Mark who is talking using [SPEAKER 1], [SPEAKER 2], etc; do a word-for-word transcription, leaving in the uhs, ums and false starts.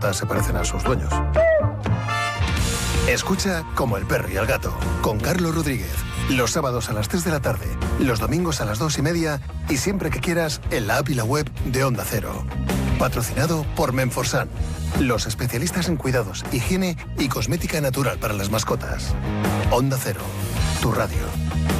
[SPEAKER 1] mascotas se parecen a sus dueños. Escucha Como el perro y el gato, con Carlos Rodríguez. Los sábados a las tres de la tarde, los domingos a las dos y media y siempre que quieras en la app y la web de Onda Cero. Patrocinado por Menforsan, los especialistas en cuidados, higiene y cosmética natural para las mascotas. Onda Cero, tu radio.